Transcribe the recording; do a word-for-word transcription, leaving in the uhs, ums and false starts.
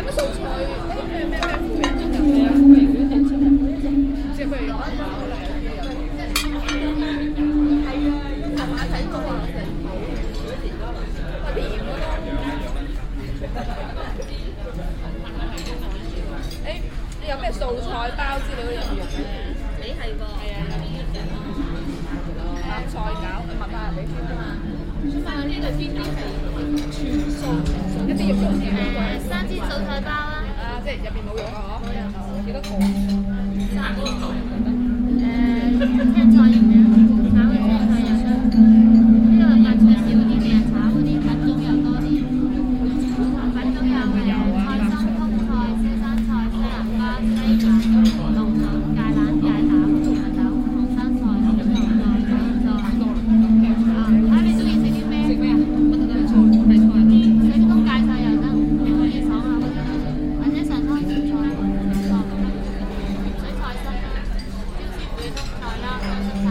有乜素菜？咩咩咩腐仁都有嘅，腐仁嗰啲出嚟，即係譬如有一包嚟有。係啊，琴晚睇過啊，成個甜嗰個。誒，你有咩素菜包之類都有用咧？你係喎。係啊，有啲嘅。白菜餃，你問下人哋先啊嘛。想問下呢度邊啲係全素？一啲肉都唔見嘅。誒，生煎素菜包啦。啊，即係入邊冇肉啊？嗬。冇肉。幾多個？三個。誒，青菜有咩啊？炒嘅青菜有啦。呢個白菜少啲嘅，炒嗰啲品種又多啲。品種有誒菜心、通菜、燒生菜、西蘭花、西蘭、龍筍、芥蘭、芥膽、紅豆、紅生菜、紅菜、青菜。啊，睇你中意食啲咩？食咩啊？乜都得，菜係菜。水冬芥菜又得，你可以爽下嗰啲，或者上湯小菜、水菜心啦，椒絲貝冬菜啦，香菜。